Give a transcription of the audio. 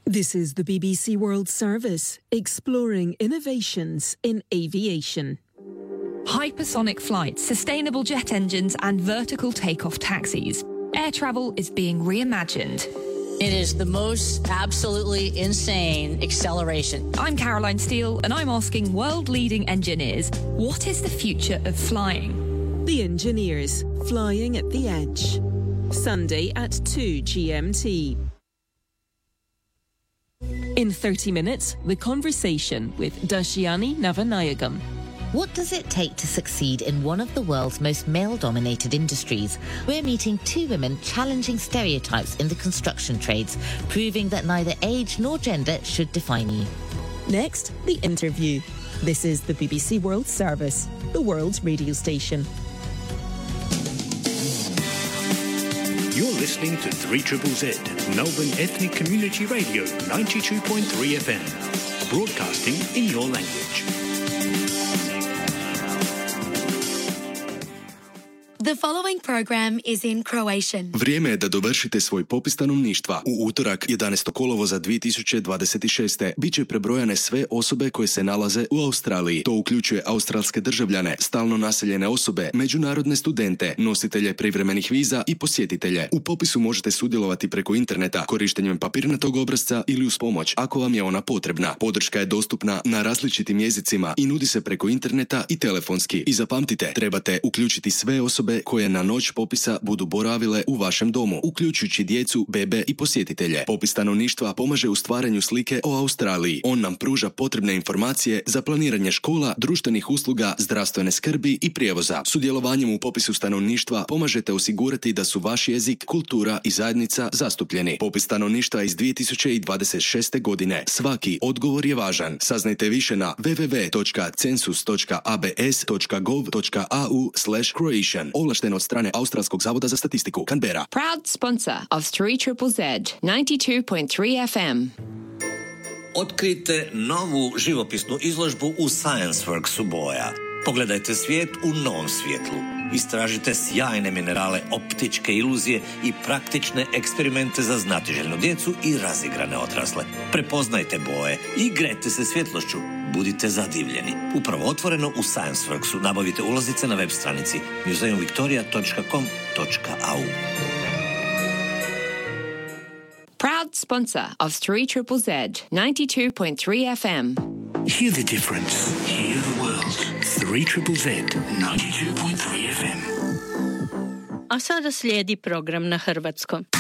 This is the BBC World Service, exploring innovations in aviation. Hypersonic flights, sustainable jet engines and vertical takeoff taxis. Air travel is being reimagined. It is the most absolutely insane acceleration. I'm Caroline Steele and I'm asking world-leading engineers, what is the future of flying? The Engineers, Flying at the Edge. Sunday at 2 GMT. In 30 minutes, the conversation with Dashiani Navanayagam. What does it take to succeed in one of the world's most male-dominated industries? We're meeting two women challenging stereotypes in the construction trades, proving that neither age nor gender should define you. Next, the interview. This is the BBC World Service, the world's radio station. You're listening to 3ZZZ, Melbourne Ethnic Community Radio, 92.3 FM, broadcasting in your language. The following program is in Croatian. Vrijeme je da dovršite svoj popis stanovništva. U utorak 11. kolovoza 2026. bit će prebrojane sve osobe koje se nalaze u Australiji. To uključuje australske državljane, stalno naseljene osobe, međunarodne studente, nositelje privremenih viza i posjetitelje. U popisu možete sudjelovati preko interneta, korištenjem papirnatog obrasca ili uz pomoć, ako vam je ona potrebna. Podrška je dostupna na različitim jezicima i nudi se preko interneta i telefonski. I zapamtite, trebate uključiti sve osobe koje na noć popisa budu boravile u vašem domu, uključujući djecu, bebe i posjetitelje. Popis stanovništva pomaže u stvaranju slike o Australiji. On nam pruža potrebne informacije za planiranje škola, društvenih usluga, zdravstvene skrbi i prijevoza. Sudjelovanjem u popisu stanovništva pomažete osigurati da su vaš jezik, kultura i zajednica zastupljeni. Popis stanovništva iz 2026. godine. Svaki odgovor je važan. Saznajte više na www.census.abs.gov.au/Croatian. Ovlašteno od strane Australskog zavoda za statistiku. Canberra. Proud sponsor of 3ZZZ 92.3 FM. Otkrijte novu živopisnu izložbu u ScienceWorksu Boja. Pogledajte svijet u novom svjetlu. Istražite sjajne minerale, optičke iluzije i praktične eksperimente za znatiželjnu djecu i razigrane odrasle. Prepoznajte boje, igrajte se svjetlošću, budite zadivljeni. Upravo otvoreno u ScienceWorksu. Nabavite ulaznice na web stranici museumvictoria.com.au. Proud sponsor of 3ZZZ 92.3 FM. Hear the difference. Hear the world. 3ZZZ, 92.3 FM. A sada slijedi program na hrvatskom.